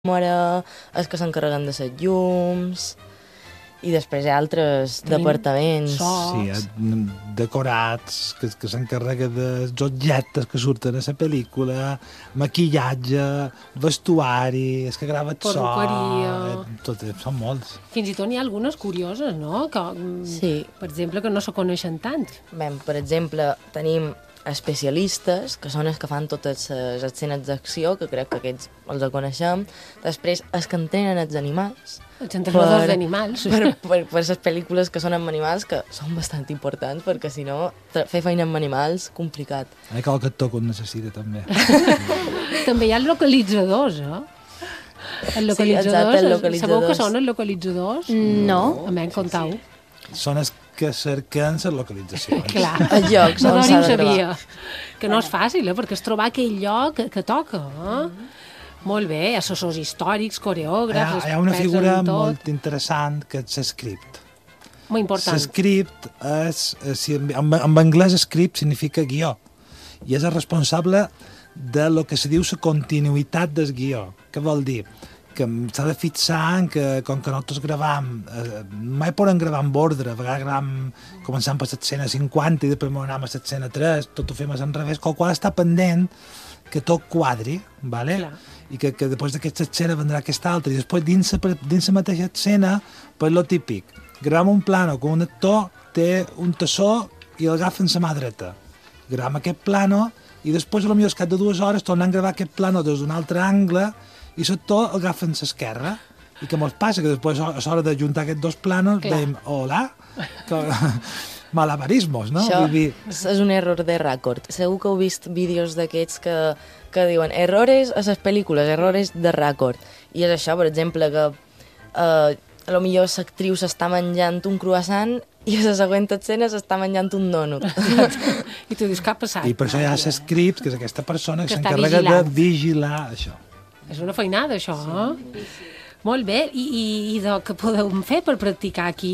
càmera, els que s'encarreguen de les llums, i després hi ha altres departaments. Sí, decorats, que s'encarrega dels objectes que surten a la pel·lícula, maquillatge, vestuari, és que grava so... Tot, són molts. Fins i tot n'hi ha algunes curioses, no? Que, sí. Per exemple, que no se coneixen tant. Bé, per exemple, tenim especialistes, que són els que fan totes les escenes d'acció, que crec que aquests els coneixem. Després, els que entenen els animals. Els entrenadors d'animals. Per les pel·lícules que són amb animals, que són bastant importants, perquè si no, fer feina amb animals, complicat. Hi ha qualque actor que ho necessita, també. També hi ha els localitzadors, eh? Els localitzadors, sí, localitzadors. Sabeu què són els localitzadors? No. A mi contau. Són els que cerquen les localitzacions. Clar. Els llocs on s'ha de gravar. Que no és fàcil, perquè és trobar aquell lloc que toca, Molt bé, assessors històrics, coreògrafs... Hi ha una figura molt interessant que és script. Molt important. Script és... En anglès script significa guió. I és el responsable de lo que se diu la continuïtat del guió. Què vol dir? Que s'ha de fixar en que, com que nosaltres gravam, mai podem gravar amb ordre, a vegades començant per l'escena 50 i després anem a l'escena 3, tot ho fem al revés, qual està pendent que tot quadri, ¿vale? I que després d'aquesta escena vendrà aquesta altra, i després dins la mateixa escena, pues lo típic, gravam un plano que un actor té un tassó i el agafa en la mà dreta. Gravam aquest plano i després, potser al cap de 2 hores, tornem a gravar aquest plano des d'un altre angle i l'actor el agafa en l'esquerra. I què mos passa? Que després, a l'hora de juntar aquests dos planos, dèiem, hola, malabarismos, no? Això és un error de rècord. Segur que heu vist vídeos d'aquests que diuen errores a les pel·lícules, errores de rècord. I és això, per exemple, que potser l'actriu s'està menjant un croissant i a la següent escena s'està menjant un dònut. I tu dius, què ha passat? I per això hi ha l'escript, que és aquesta persona que s'encarrega de vigilar això. És una feinada, això, eh? Molt bé. I què podeu fer per practicar aquí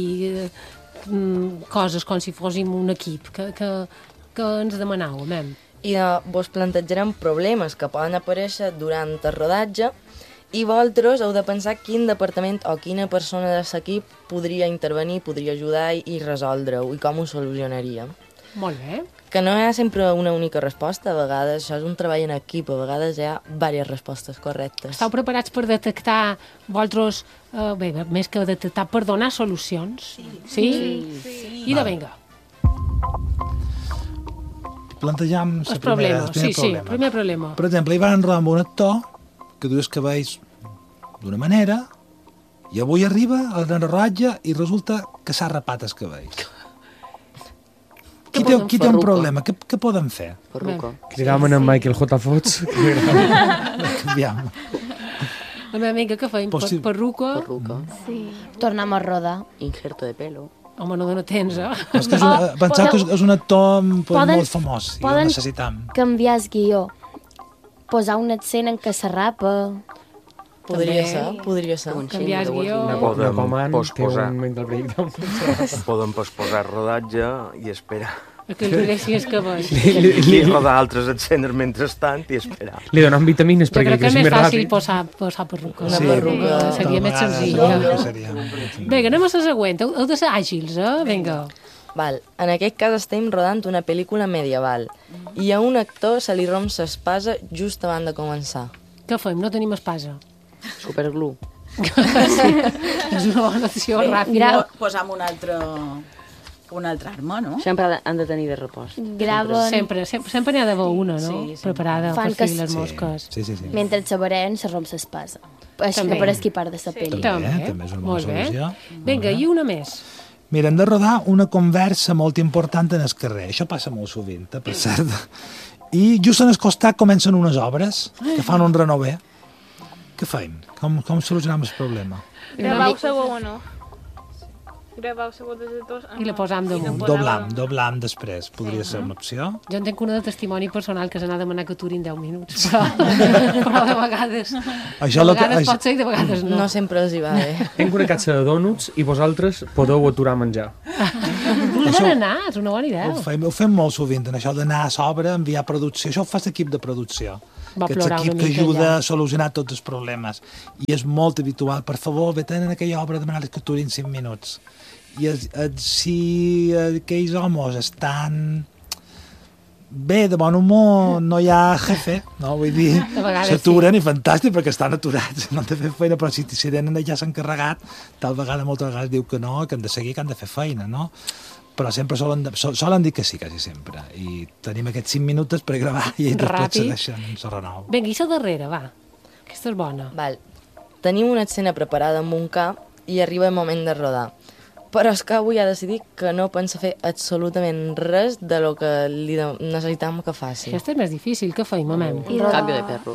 coses com si fóssim un equip? Que ens demanau, mem? I vos plantejarem problemes que poden aparèixer durant el rodatge i vosaltres heu de pensar quin departament o quina persona de l'equip podria intervenir, podria ajudar i resoldre-ho i com ho solucionaria. Molt bé. Que no hi ha sempre una única resposta, a vegades això és un treball en equip, a vegades hi ha diverses respostes correctes. Esteu preparats per detectar vosaltres, bé, més que detectar, per donar solucions? Sí? I de vinga. Plantejam el primer problema. Per exemple, hi van rodar amb un actor que du els cabells d'una manera i avui arriba al rodatge i resulta que s'ha rapat els cabells. Qui té un problema? Què podem fer? Cridàvem en Michael J. Fox. Canviam. A mi amiga, què feim? Perruca? Sí. Tornem a rodar. Injerto de pelo. Home, no tens, eh? Penseu que és un actor molt famós i el necessitam. Poden canviar el guió. Posar una escena en què se rapa. Podria ser. Canviar el guió. Podem posposar rodatge i esperar. Que duressin els cabells. I rodar altres escenes mentrestant i esperar. Li donem vitamines perquè crec que és més fàcil posar perruca. Una perruca seria més senzill. Vinga, anem a la següent. Heu de ser àgils, Vinga. Val. En aquest cas estem rodant una pel·lícula medieval i a un actor se li romp l'espasa just abans de començar. Què fem? No tenim espasa. Superglue. És una bona opció ràpida. Posam una altra arma, no? Sempre han de tenir de repost. Sempre n'hi ha d'haver una, no? Preparada per fer les mosques. Sí. Mentre xavarem se romp l'espasa. Així que per esquipar de la pel·li. També és una bona solució. Vinga, i una més. Mira, hem de rodar una conversa molt important en el carrer. Això passa molt sovint, per cert. I just en el costat comencen unes obres que fan un renover. Què feim? Com solucionam el problema? Gravau segur o no? Gravau segur des de tots... I la posam damunt. Doblam després. Podria ser una opció. Jo en tenc una de testimoni personal que s'ha anat a demanar que aturin 10 minuts. Però de vegades... De vegades pot ser i de vegades no. No sempre els hi va bé. Tenc una caixa de dònuts i vosaltres podeu aturar a menjar. Podem anar, és una bona idea. Ho fem molt sovint, en això d'anar a sobre, enviar producció. Això ho fa l'equip de producció. Va que és plorar una l'equip que mica ajuda allà. a solucionar tots els problemes. I és molt habitual, per favor, veten en aquella obra demanar que aturin 5 minuts. I si aquells homes estan bé, de bon humor, no hi ha jefe, no? Vull dir, De vegades s'aturen i fantàstic perquè estan aturats, no han de fer feina, però si tenen ja s'han encarregat, tal vegada moltes vegades diu que no, que han de seguir, que han de fer feina, no? Però sempre solen dir que sí, quasi sempre. I tenim aquests 5 minuts per gravar i després se deixen en so renou. Vinga, i la darrera, va. Aquesta és bona. Val. Tenim una escena preparada amb un cap i arriba el moment de rodar. Però és que avui ha decidit que no pensa fer absolutament res de lo que necessitam que faci. Aquesta és més difícil, què feim, mamem? Canvi de perro.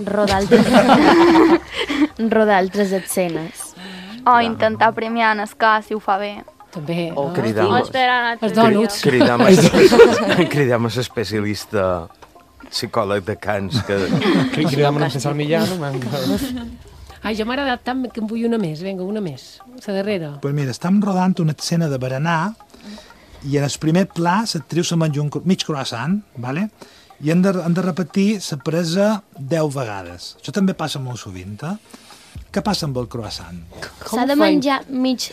Rodar altres escenes. O intentar premiar en el cas si ho fa bé. També. O cridar O esperar Els dònuts. Cridam a l'especialista psicòleg de cans que... Cridam a César Millán. Ai, jo m'ha agradat tant que en vull una més. Vinga, una més. La darrera. Pues mira, estem rodant una escena de berenar i en el primer pla l'actriu se menja un mig croissant, ¿vale? I han de repetir la presa 10 vegades. Això també passa molt sovint, eh? Què passa amb el croissant? S'ha de menjar mig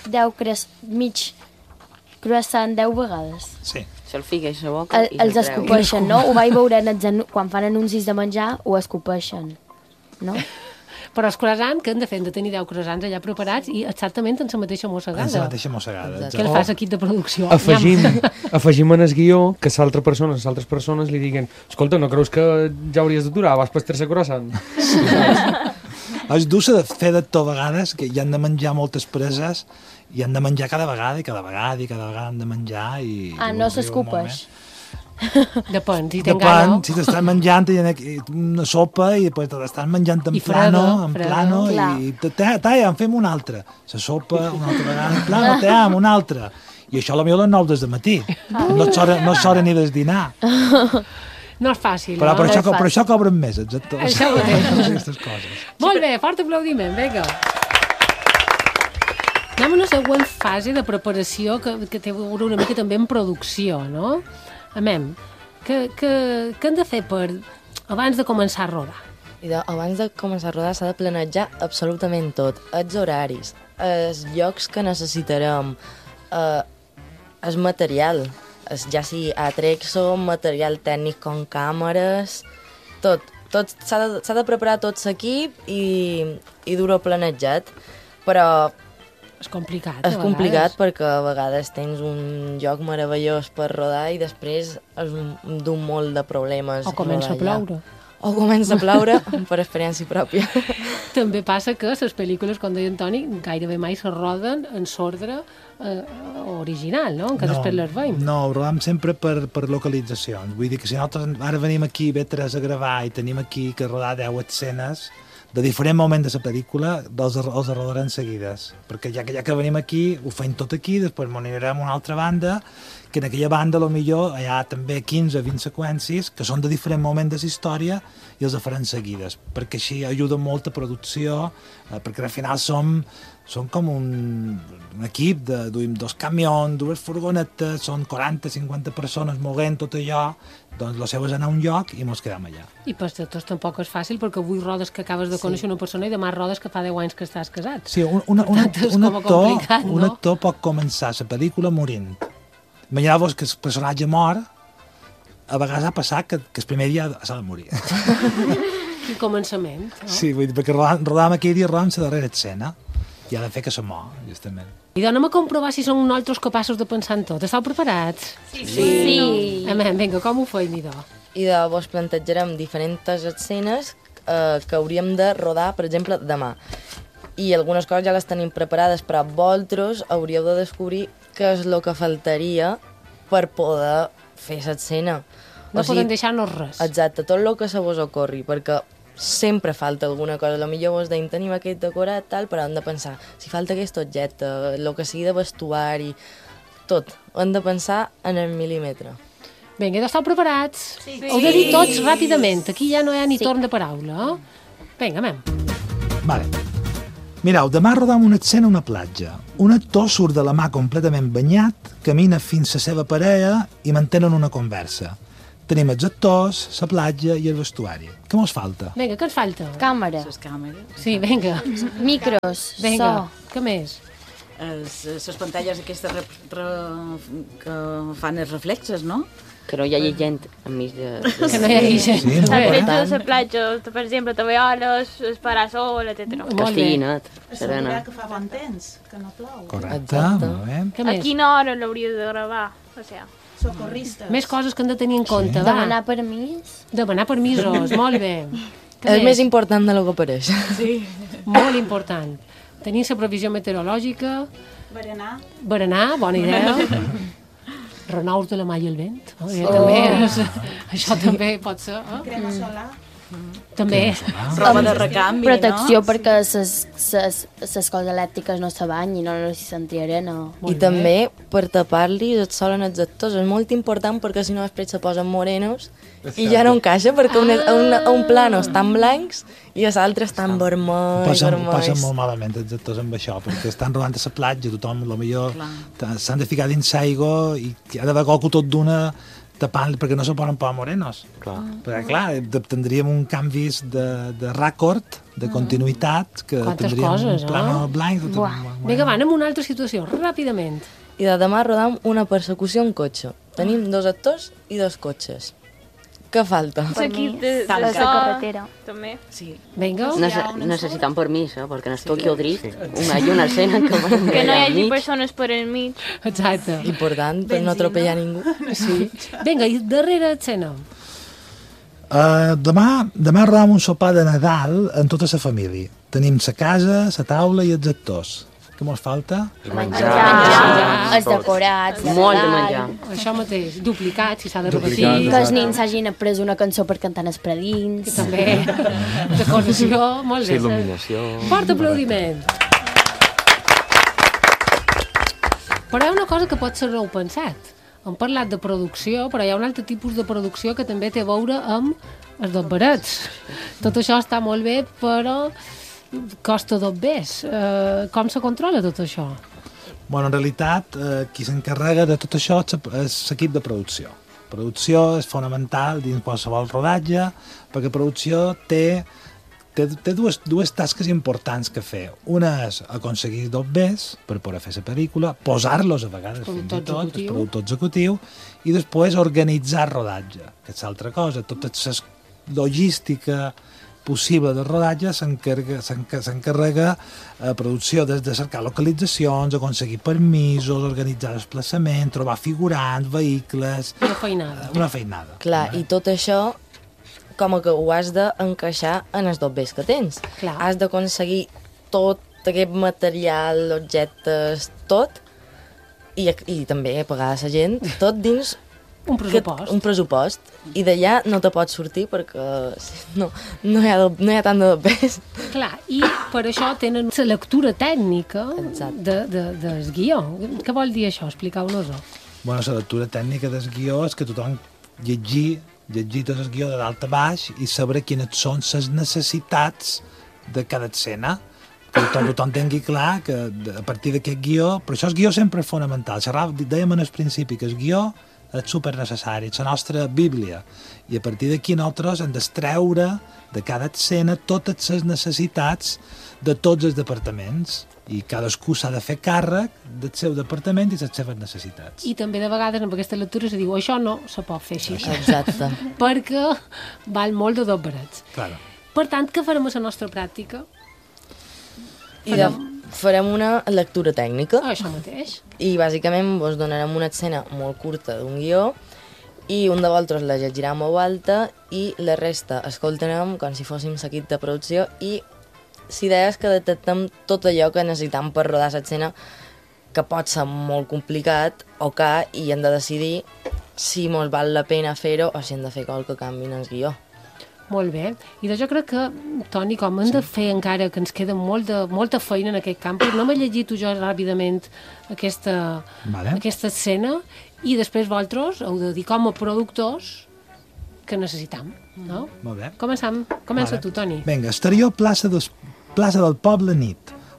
croissant 10 vegades. Sí. Se'l fica a la boca i Els escopeixen, no? Ho vaig veure quan fan anuncis de menjar, ho escopeixen, no? Però els croissants que han de fer, han de tenir 10 croissants allà preparats i exactament en la mateixa mossegada. En la mateixa mossegada. Què el fas equip de producció? Afegim en el guió que les altres persones li diguen escolta, no creus que ja hauries d'aturar? Vas per tercer croissant? És dur de fer de tot vegades, que hi han de menjar moltes preses i han de menjar cada vegada i cada vegada i cada vegada han de menjar i... no s'escupeix. Depèn, si tenen gana. Si t'estan menjant una sopa i després t'estan menjant en plano i en fem una altra. La sopa, una altra vegada en plano, una altra. I això potser a les 9 del matí. No és hora ni del dinar. No és fàcil, però, no? Per això cobren més, exacte. Això aquestes coses. Molt bé, fort aplaudiment, vinga. Anem a una següent fase de preparació que té a veure una mica també en producció, no? Amem, què hem de fer abans de començar a rodar? Abans de començar a rodar s'ha de planejar absolutament tot. Els horaris, els llocs que necessitarem, el material, ja sigui atrexo, material tècnic com càmeres, tot s'ha de preparar tot l'equip i dur-ho planejat, però és complicat. És complicat perquè a vegades tens un lloc meravellós per rodar i després és d'un molt de problemes. O comença a ploure. O comença a ploure per experiència pròpia. També passa que les pel·lícules, com deia Antoni, gairebé mai se roden en l'ordre original, no? Que després les veiem. No, ho rodam sempre per localitzacions. Vull dir que si nosaltres ara venim aquí B3 a gravar i tenim aquí que rodar 10 escenes, de diferent moment de la pel·lícula els rodarem seguides, perquè ja que venim aquí ho fem tot aquí, després m'ho anirem a una altra banda, que en aquella banda millor hi ha també 15 o 20 seqüències que són de diferent moment de la història i els farem seguides, perquè així ajuda molt a producció, perquè al final som com un equip, duim 2 camions, 2 furgonetes, són 40-50 persones moguent tot allò, doncs el seu és anar a un lloc i mos quedem allà. I per tots tampoc és fàcil, perquè avui rodes que acabes de conèixer una persona i demà rodes que fa 10 anys que estàs casat. Sí, un actor pot començar la pel·lícula morint. Imagineu-vos que el personatge mor, a vegades ha passat que el primer dia s'ha de morir. Quin començament, no? Sí, vull dir, perquè rodàvem aquell dia, rodàvem la darrera escena, i ha de fer que se mor, justament. I anem a comprovar si som nosaltres capaços de pensar en tot. Estàu preparats? Sí. Vinga, com ho feim, idò? Vos plantejarem diferents escenes que hauríem de rodar, per exemple, demà. I algunes coses ja les tenim preparades, però vosaltres hauríeu de descobrir què és el que faltaria per poder fer l'escena. No podem deixar-nos res. Exacte, tot el que se vos ocorri, perquè sempre falta alguna cosa. Potser vos deim, tenim aquest decorat, tal, però hem de pensar, si falta aquest objecte, el que sigui de vestuari, tot. Hem de pensar en el mil·límetre. Vinga, estàu preparats? Sí. Heu de dir tots ràpidament. Aquí ja no hi ha ni torn de paraula. Vinga, anem. Vale. Mireu, demà rodam una escena a una platja. Un actor surt de la mà completament banyat, camina fins a la seva parella i mantenen una conversa. Tenim els actors, la platja i el vestuari. Què mos falta? Vinga, què ens falta? Càmera, Les càmeres, Sí, vinga, micros, vinga. so. Què més? les pantalles aquestes que fan els reflexes, no? Que no hi hagi gent enmig de... Que no hi hagi gent. Sí, molt Al bé. fet de la platja, per exemple, tovalloles, el parasol, etc. Que Molt estigui bé. net, serena. que fa bon temps, que no plou. Correcte, Exacte. molt bé. Què A més? quina hora l'hauries de gravar? O sigui, Socorristes. Més coses que hem de tenir en compte, va. Demanar permís. Demanar permisos, molt bé. Què És més important de lo que pareix. Molt important. Tenir la previsió meteorològica, berenar, bona idea. Renaus de la mà i el vent. Això també pot ser. Crema solar. També. Roba de recanvi, Protecció no? perquè les coses elèctriques no se banyin, no s'hi senti arena. I també per tapar-li el sol en els actors és molt important perquè si no després se posen morenos i ja no encaixa perquè un plano estan blancs i a l'altre estan vermells, Passen vermells. molt malament els actors amb això, perquè estan rodant a la platja, tothom, potser s'han de ficar dins l'aigua i ha d'haver qualcú tot d'una tapant perquè no se poden posar morenos. Clar. Perquè, clar, tindríem un canvi de rècord, de continuïtat, que Quantes tindríem coses, un plano blanc. Vinga, va, anem a una altra situació, ràpidament. I de demà rodam una persecució en cotxe. Tenim 2 actors i 2 cotxes. Què falta? l'equip de la so, carretera. també. Sí. Vinga. Necessitem permís, perquè no es toqui el drit. Una escena Que no hi hagi persones per enmig. Exacte. Important, per no atropellar ningú. Sí. Vinga, i darrere escena. Demà rodam un sopar de Nadal amb tota la família. Tenim la casa, la taula i els actors. Què mos falta? Menjar, els decorats, de Molt de Nadal. menjar. Això mateix, duplicat, si s'ha de repetir. Duplicat. Que els nens s'hagin après una cançó per cantar els predins. També. Decoració, molt bé. Il·luminació. Fort aplaudiment. Però hi ha una cosa que pot ser nou pensat. Hem parlat de producció, però hi ha un altre tipus de producció que també té a veure amb els dobberets. Tot això està molt bé, però costa dobbers. Com se controla tot això? Bueno, en realitat, qui s'encarrega de tot això és l'equip de producció. Producció és fonamental dins qualsevol rodatge, perquè producció té dues tasques importants que fer. Una és aconseguir dobbers per poder fer la pel·lícula, posar-los a vegades fins i tot, el productor executiu, i després organitzar el rodatge, que és altra cosa. Tota la logística possible del rodatge s'encarrega a producció des de cercar localitzacions, aconseguir permisos, organitzar desplaçament, trobar figurants, vehicles... Una feinada. Una feinada. Clar, i tot això com que ho has d'encaixar en els dobbers que tens. Clar. Has d'aconseguir tot aquest material, objectes, tot, i també pagar a la gent, tot dins Un pressupost. un pressupost. I d'allà no te pots sortir perquè no hi ha tant de dobbers. Clar, i per això tenen la lectura tècnica del guió. Què vol dir això? Expliqueu-nos-ho. Bueno, la lectura tècnica del guió és que tothom llegir tot el guió de dalt a baix i saber quines són les necessitats de cada escena. Que tothom tingui clar que a partir d'aquest guió... Per això el guió sempre és fonamental. Dèiem en el principi que el guió és supernecessari, és la nostra bíblia. I a partir d'aquí nosaltres hem d'extreure de cada escena totes les necessitats de tots els departaments. I cadascú s'ha de fer càrrec del seu departament i les seves necessitats. I també de vegades amb aquesta lectura se diu això no se pot fer així. Exacte. Perquè val molt de dobberets. Claro. Per tant, què farem a la nostra pràctica? Farem una lectura tècnica. Això mateix. I bàsicament vos donarem una escena molt curta d'un guió i un de vosaltres la llegirà en veu alta i la resta escoltarem com si fóssim l'equip de producció i l'idea és que detectem tot allò que necessitem per rodar l'escena, que pot ser molt complicat o que i hem de decidir si mos val la pena fer-ho o si hem de fer qualque canvi en el guió. Molt bé. I doncs jo crec que, Toni, com hem de fer encara que ens queda molta feina en aquest camp, no m'he llegit jo ràpidament aquesta escena i després vosaltres heu de dir com a productors que necessitam, no? Molt bé. Comença tu, Toni. Vinga, exterior plaça del poble nit.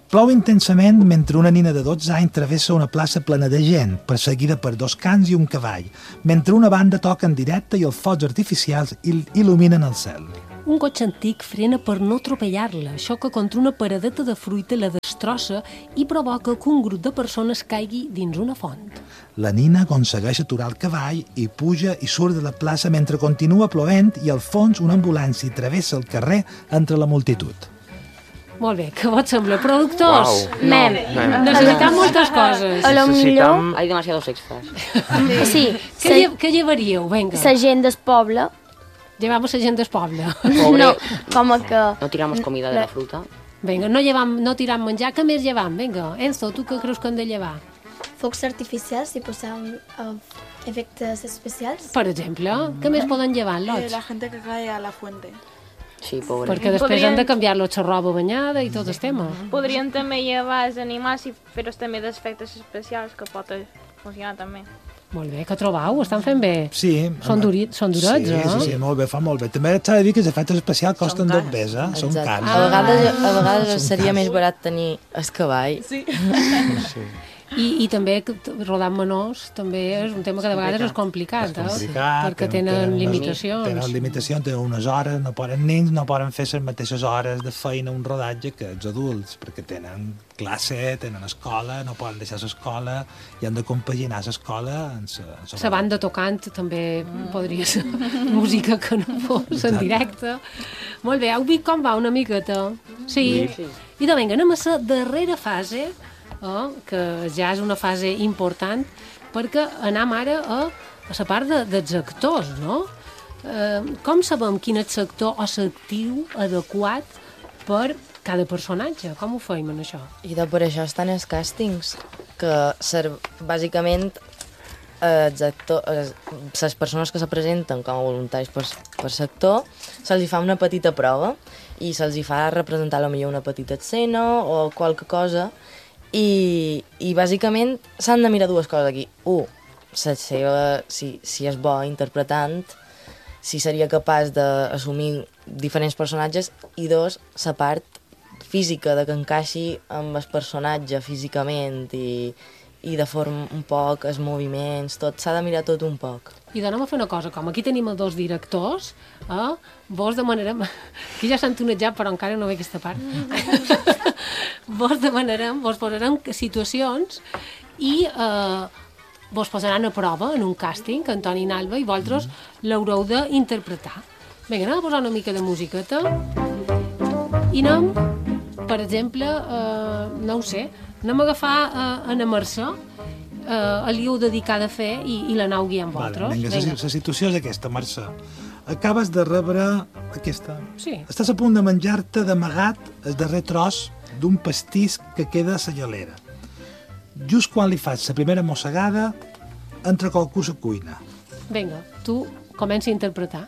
Plou intensament mentre una nina de 12 anys travessa una plaça plena de gent, perseguida per 2 cans i un cavall, mentre una banda toca en directe i els focs artificials il·luminen el cel. Un cotxe antic frena per no atropellar-la, xoca contra una paradeta de fruita, la destrossa i provoca que un grup de persones caigui dins una font. La nina aconsegueix aturar el cavall i puja i surt de la plaça mentre continua plovent i al fons una ambulància travessa el carrer entre la multitud. Molt bé, què vos sembla? Productors? Uau. Mem. Necessitam moltes coses. A lo millor... Hay demasiados extras. Sí, Què llevaríeu? Vinga. la gent del poble... Llevamos la gent del poble. Pobre. No, com a que... No tiramos comida de la fruta. Vinga, no tiram menjar, què més llevam? Vinga, Enzo, tu què creus que hem de llevar? Focs artificials i posar efectes especials. Per exemple, què més poden llevar, lots? La gente que cae a la fuente. Sí, pobre. Perquè després han de canviar-los la roba banyada i tot el tema. Podrien també llevar els animals i fer-los també d'efectes especials, que pot funcionar també. Molt bé, que trobau? Estan fent bé? Sí. Són durets, Sí, molt bé, fa molt bé. També s'ha de dir que els efectes especials costen 2 pes, Són cars. A vegades seria més barat tenir el cavall. Sí. I també rodar menors també és un tema que de vegades és complicat, perquè tenen limitacions. Tenen limitacions, tenen unes hores, nens no poden fer les mateixes hores de feina un rodatge que els adults, perquè tenen classe, tenen escola, no poden deixar l'escola i han de compaginar l'escola amb la banda tocant també podria ser música que no fos en directe. Molt bé, heu vist com va una miqueta? Sí. I de vinga, anem a la darrera fase, que ja és una fase important, perquè anem ara a la part dels actors, no? Com sabem quin és l'actor o l'actiu adequat per cada personatge? Com ho feim en això? I per això estan els càstings, que bàsicament les persones que se presenten com a voluntaris per sector, se'ls fa una petita prova i se'ls fa representar potser una petita escena o qualque cosa. I bàsicament s'han de mirar 2 coses aquí. Si és bo interpretant, si seria capaç d'assumir diferents personatges, i 2, la part física, de que encaixi amb el personatge físicament i de forma un poc, els moviments, tot, s'ha de mirar tot un poc. I anem a fer una cosa, com aquí tenim els 2 directors, vos demanarem... Aquí ja s'han tonejat, però encara no ve aquesta part. Vos posarem situacions i vos posaran a prova en un càsting, Antoni i Alba, i vosaltres l'haureu d'interpretar. Vinga, anem a posar una mica de musiqueta i anem, per exemple, no ho sé, anem a agafar Anna Mercè, li heu dedicar de fer i l'anau guiant vosaltres. Vinga, la situació és aquesta, Mercè. Acabes de rebre aquesta. Sí. Estàs a punt de menjar-te d'amagat el darrer tros d'un pastís que queda a la gelera. Just quan li fas la primera mossegada, entra qualcú a la cuina. Vinga, tu comença a interpretar.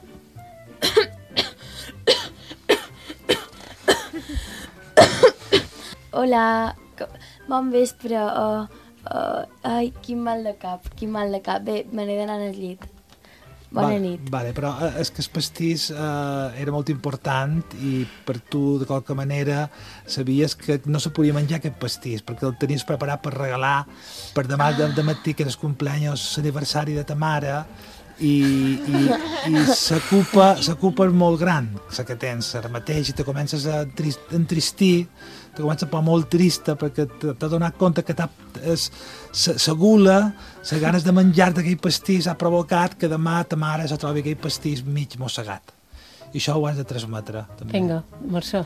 Hola, bon vespre. Ai, quin mal de cap. Bé, me n'he d'anar al llit. Bona nit. Vale, però és que el pastís era molt important i per tu, de qualque manera, sabies que no se podia menjar aquest pastís, perquè el tenies preparat per regalar per demà de matí, que és el cumpleaños, l'aniversari de ta mare, i s'ocupa és molt gran, la que tens ara mateix, i te comences a entristir, te comença a posar molt trista perquè t'ha donat compte que la gula, les ganes de menjar d'aquell pastís ha provocat que demà ta mare se trobi aquell pastís mig mossegat. I això ho has de transmetre, també. Vinga, Mercè.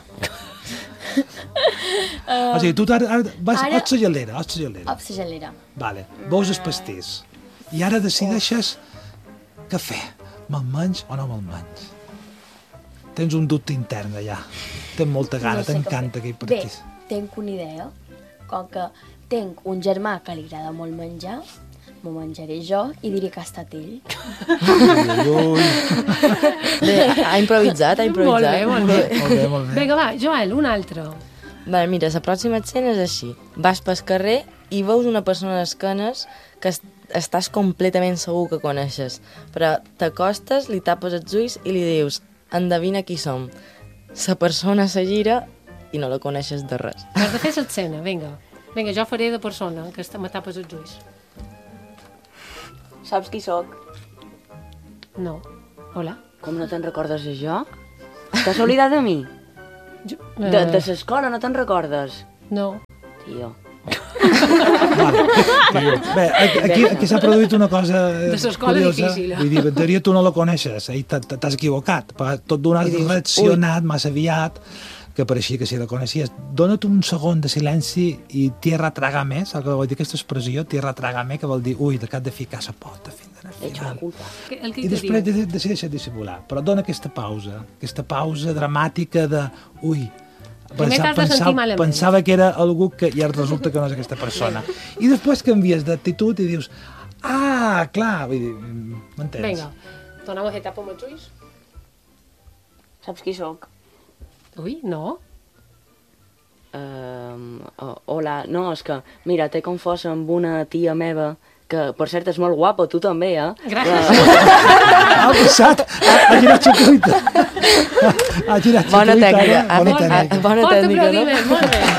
O sigui, tu ara vas a la gelera. A la gelera. Vale, veus el pastís. I ara decideixes què fer. Me'l menys o no me'l menys? Tens un dubte intern allà. Tens molta gana, t'encanta aquell pastís. Bé, tenc una idea. Com que tenc un germà que li agrada molt menjar, m'ho menjaré jo i diré que ha estat ell. Bé, ha improvisat. Molt bé. Vinga, va, Joel, un altre. Vale, mira, la pròxima escena és així. Vas pel carrer i veus una persona d'esquenes que estàs completament segur que coneixes, però t'acostes, li tapes els ulls i li dius: endevina qui som. La persona se gira i no la coneixes de res. Has de fer l'escena, vinga. Vinga, jo faré de persona, que me tapes els ulls. Saps qui sóc? No. Hola. Com no te'n recordes de jo? T'has oblidat de mi? De l'escola no te'n recordes? No. Tio. Bé, aquí s'ha produït una cosa curiosa. difícil. Vull dir, en teoria tu no la coneixes, t'has equivocat. Tot d'una has reaccionat massa aviat, que pareixia que si la coneixies. Dona't un segon de silenci i tierra trágame, saps què vol dir aquesta expressió? Tierra trágame, que vol dir, ui, de cap de ficar sa pota fins al final. I després decideixes dissimular. Però dona aquesta pausa dramàtica de, ui, pensava que era algú que ja resulta que no és aquesta persona. I després canvies d'actitud i dius, ah, clar, vull dir, m'entens? Vinga, tornem a fer tapa amb els ulls. Saps qui sóc? Ui, no. Hola, no, és que, mira, t'he confós amb una tia meva, que, per cert, és molt guapa, tu també, eh? Gràcies. Ha passat, ha girat xucuita. Ha girat xucuita. Bona tècnica. Bona tècnica, no? Molt bé.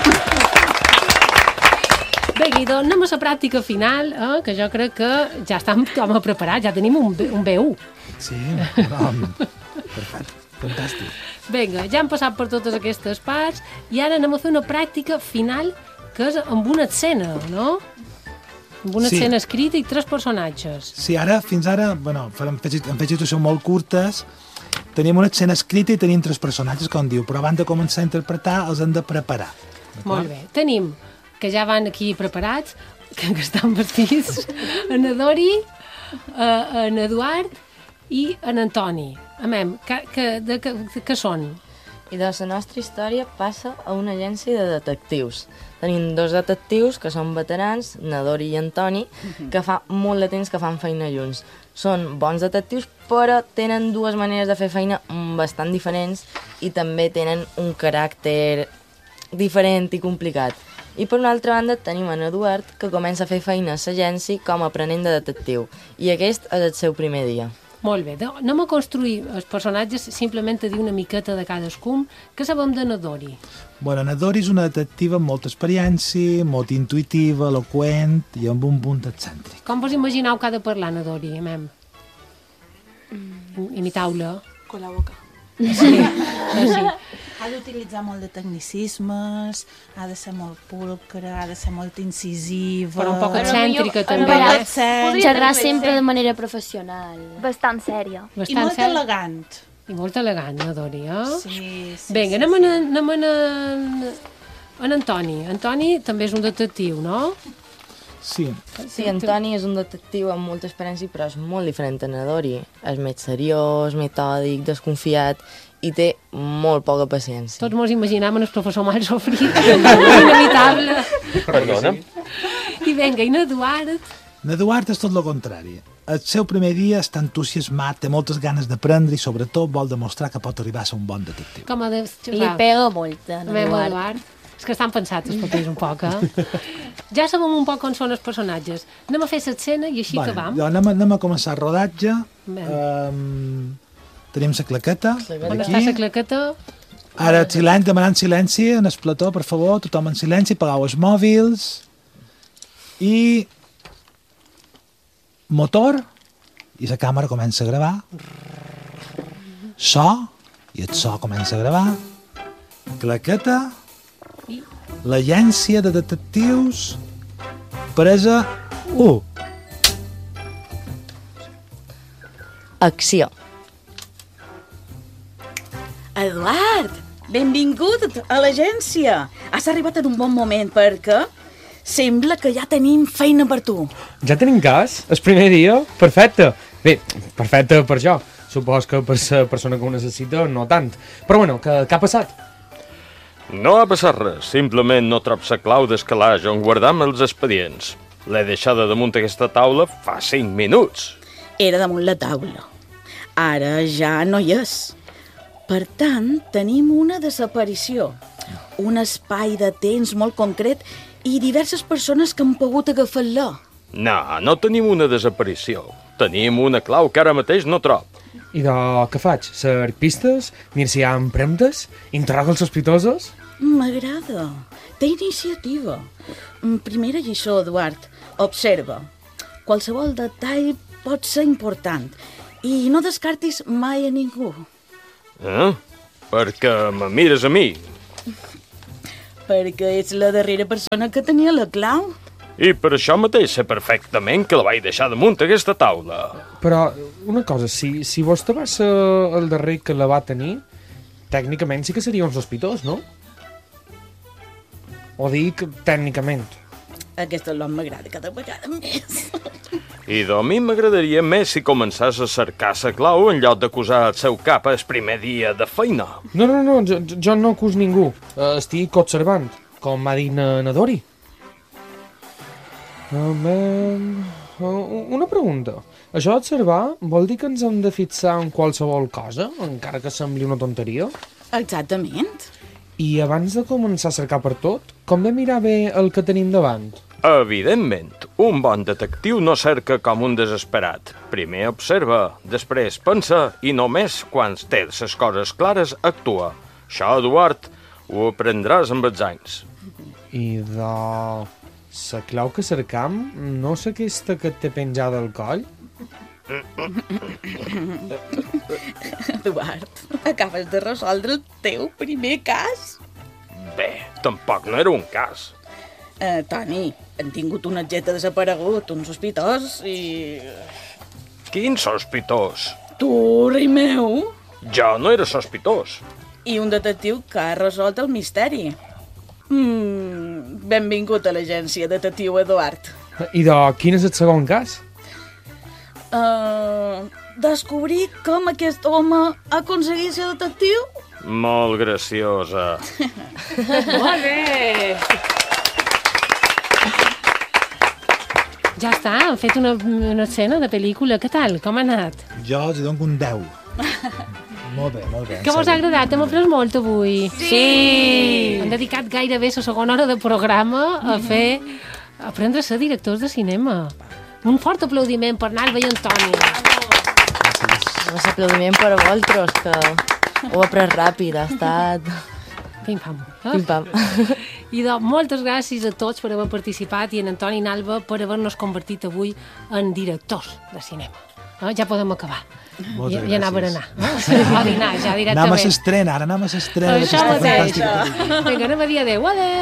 Bé, Guido, anem a la pràctica final, que jo crec que ja estem com a preparats, ja tenim un B1. Sí, perfecte, fantàstic. Vinga, ja hem passat per totes aquestes parts i ara anem a fer una pràctica final que és amb una escena, no? Amb una escena escrita i 3 personatges. Sí, fins ara, bueno, hem fet situacions molt curtes, tenim una escena escrita i tenim 3 personatges, com diu, però abans de començar a interpretar els hem de preparar. Molt bé. Tenim, que ja van aquí preparats, que estan vestits, en Dori, en Eduard i en Antoni. Amem, què són? I de la nostra història passa a una agència de detectius. Tenim 2 detectius que són veterans, Nadori i Antoni, que fa molt de temps que fan feina junts. Són bons detectius, però tenen 2 maneres de fer feina bastant diferents i també tenen un caràcter diferent i complicat. I per una altra banda tenim en Eduard, que comença a fer feina a l'agència com a aprenent de detectiu. I aquest és el seu primer dia. Molt bé, anem a construir els personatges, simplement a dir una miqueta de cadascun. Què sabem de Nadori? Bueno, Nadori és una detectiva amb molta experiència, molt intuitiva, eloqüent i amb un punt excèntric. Com vos imagineu que ha de parlar Nadori, Amem? Imitau-la. Con la boca. Sí. Ha d'utilitzar molt de tecnicismes, ha de ser molt pulcre, ha de ser molt incisiva... Però un poc excèntrica, també. Xerrar sempre de manera professional. Bastant sèria. I molt elegant. I molt elegant, Nadori, eh? Sí. Vinga, anem en Antoni. Antoni també és un detectiu, no? Sí. Sí, Antoni és un detectiu amb molta experiència, però és molt diferent de Nadori. És més seriós, metòdic, desconfiat i té molt poca paciència. Tots mos imaginem el professor Mal Sofrit, inevitable. Perdona? I vinga, i Eduard? Eduard és tot el contrari. El seu primer dia està entusiasmat, té moltes ganes d'aprendre i sobretot vol demostrar que pot arribar a ser un bon detectiu. Com a Li pega molt, Eduard. És que estan pensats els papers un poc, eh? Ja sabem un poc on són els personatges. Anem a fer l'escena i així que vam. Anem a començar el rodatge. Tenim la claqueta. On està la claqueta? Ara, demanant silenci en el plató, per favor, tothom en silenci, apagau els mòbils. I... motor. I la càmera comença a gravar. So. I el so comença a gravar. Claqueta. L'agència de detectius. Presa 1. Acció. Eduard, benvingut a l'agència. Has arribat en un bon moment perquè sembla que ja tenim feina per tu. Ja tenim cas? El primer dia? Perfecte. Bé, perfecte per jo. Supos que per la persona que ho necessita no tant. Però bueno, què ha passat? No ha passat res, simplement no trob la clau d'escalaix on guardam els expedients. L'he deixada damunt aquesta taula fa 5 minuts. Era damunt la taula. Ara ja no hi és. Per tant, tenim una desaparició. Un espai de temps molt concret i diverses persones que han pogut agafar-la. No tenim una desaparició. Tenim una clau que ara mateix no trob. I què faig? Ser pistes? Mir si hi ha empremtes? Interroga els sospitosos? M'agrada. Té iniciativa. Primera lliçó, Eduard. Observa. Qualsevol detall pot ser important i no descartis mai a ningú. Perquè me mires a mi. Perquè ets la darrera persona que tenia la clau. I per això mateix sé perfectament que la vaig deixar damunt aquesta taula. Però, una cosa, si vostè va ser el darrer que la va tenir, tècnicament sí que seria un sospitós, no? O dic tècnicament. Aquesta lot m'agrada cada vegada més. I a mi m'agradaria més si començàs a cercar la clau en lloc d'acusar el seu cap el primer dia de feina. No, jo no acus ningú. Estic observant, com m'ha dit na Dori. Una pregunta. Això d'observar vol dir que ens hem de fixar en qualsevol cosa, encara que sembli una tonteria? Exactament. I abans de començar a cercar per tot, com de mirar bé el que tenim davant? Evidentment, un bon detectiu no cerca com un desesperat. Primer observa, després pensa i només quan té les coses clares actua. Això, Eduard, ho aprendràs amb els anys. I la clau que cercam no és aquesta que té penjada al coll? Eduard, acabes de resoldre el teu primer cas. Bé, tampoc no era un cas. Toni, han tingut un objecte desaparegut, un sospitós i... Quin sospitós? Tu, rei meu. Jo no era sospitós. I un detectiu que ha resolt el misteri. Benvingut a l'agència, detectiu Eduard. I quin és el segon cas? Descobrir com aquest home ha aconseguit ser detectiu? Molt graciosa. Molt bé! Ja està, han fet una escena de pel·lícula. Què tal? Com ha anat? Jo els dono un 10. Molt bé. Que vos ha agradat? Hem après molt avui. Sí! Han dedicat gairebé la segona hora de programa a aprendre a ser directors de cinema. Un fort aplaudiment per Nalva i Antoni. Un aplaudiment per a vosaltres, que ho he après ràpid, ha estat... Pim-pam. Pim-pam. I moltes gràcies a tots per haver participat i en Antoni i Nalva per haver-nos convertit avui en directors de cinema. Ja podem acabar. Moltes I anar a gràcies. berenar. A dinar, ja directament. Anem a s'estrena, ara anem a s'estrena. Això mateix. Vinga, anem a dir adéu. Adéu.